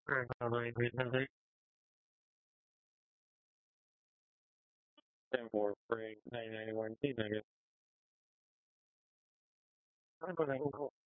Probably recently. Ten for spring 1991 season, I guess. I'm going to go.